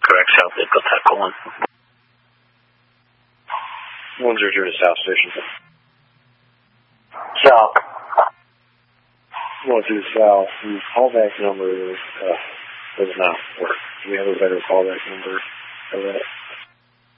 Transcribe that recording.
correct, South. They've got that going. 100 to South Station. South. 102 South. The callback number does not work. Do we have a better callback number for that?